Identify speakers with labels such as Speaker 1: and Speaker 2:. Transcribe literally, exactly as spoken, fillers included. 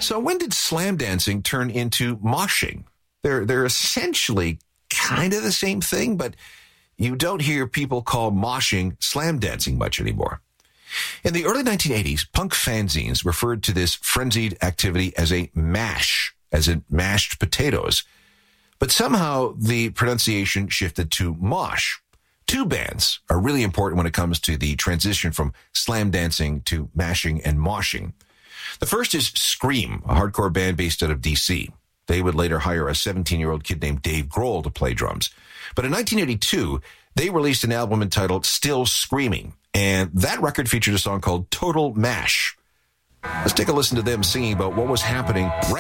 Speaker 1: So when did slam dancing turn into moshing? They're, they're essentially kind of the same thing, but you don't hear people call moshing slam dancing much anymore. In the early nineteen eighties, punk fanzines referred to this frenzied activity as a mash, as in mashed potatoes. But somehow the pronunciation shifted to mosh. Two bands are really important when it comes to the transition from slam dancing to mashing and moshing. The first is Scream, a hardcore band based out of D C. They would later hire a seventeen-year-old kid named Dave Grohl to play drums. But in nineteen eighty-two, they released an album entitled Still Screaming, and that record featured a song called Total Mash. Let's take a listen to them singing about what was happening right